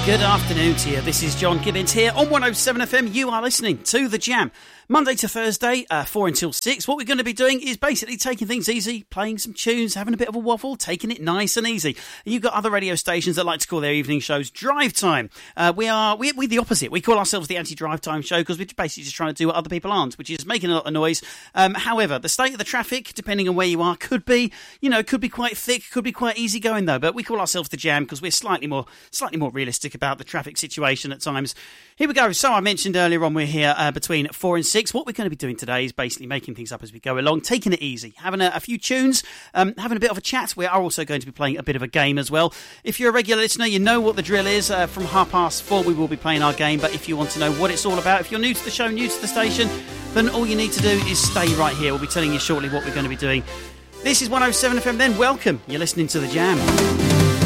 Good afternoon to you. This is John Gibbons here on 107 FM. You are listening to The Jam. Monday to Thursday, 4 until 6. What we're going to be doing is basically taking things easy, playing some tunes, having a bit of a waffle, taking it nice and easy. You've got other radio stations that like to call their evening shows drive time. We're the opposite. We call ourselves the anti-drive time show because we're basically just trying to do what other people aren't, which is making a lot of noise. However, the state of the traffic, depending on where you are, could be quite thick, could be quite easy going though. But we call ourselves The Jam because we're slightly more realistic about the traffic situation at times. Here we go. So I mentioned earlier on we're here between 4 and 6. What we're going to be doing today is basically making things up as we go along, taking it easy, having a few tunes, having a bit of a chat. We are also going to be playing a bit of a game as well. If you're a regular listener, you know what the drill is. From 4:30 we will be playing our game, but if you want to know what it's all about, if you're new to the show, new to the station, then all you need to do is stay right here. We'll be telling you shortly what we're going to be doing. This is 107 FM then. Welcome. You're listening to The Jam.